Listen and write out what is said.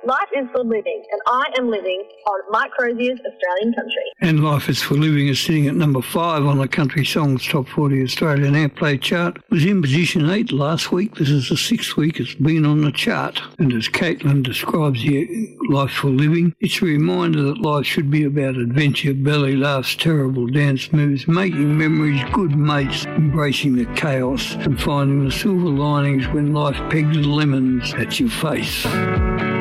Life is for living, and I am living on Mike Crozier's Australian Country. And Life is for Living is sitting at number 5 on the Country Songs Top 40 Australian Airplay chart. It was in position 8 last week. This is the 6th week it's been on the chart. And as Caitlin describes here, Life for Living, it's a reminder that life should be about adventure, belly laughs, terrible dance moves, making memories, good mates, embracing the chaos, and finding the silver linings when life pegs lemons at your face.